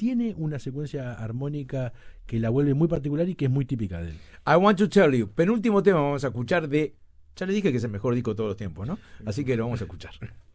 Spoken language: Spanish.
tiene una secuencia armónica que la vuelve muy particular y que es muy típica de él. I Want to Tell You. Penúltimo tema vamos a escuchar de... Ya le dije que es el mejor disco de todos los tiempos, ¿no? Así que lo vamos a escuchar.